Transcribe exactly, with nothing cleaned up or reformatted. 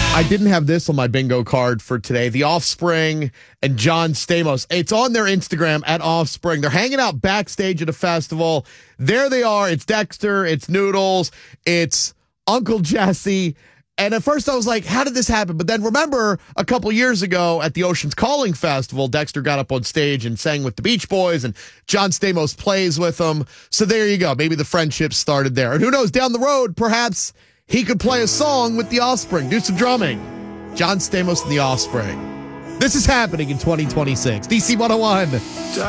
I didn't have this on my bingo card for today. The Offspring and John Stamos. It's on their Instagram at Offspring. They're hanging out backstage at a festival. There they are. It's Dexter. It's Noodles. It's Uncle Jesse. And at first I was like, how did this happen? But then remember a couple years ago at the Ocean's Calling Festival, Dexter got up on stage and sang with the Beach Boys, and John Stamos plays with them. So there you go. Maybe the friendship started there. And who knows, down the road, perhaps he could play a song with the Offspring, do some drumming. John Stamos and the Offspring. This is happening in twenty twenty-six. D C one oh one.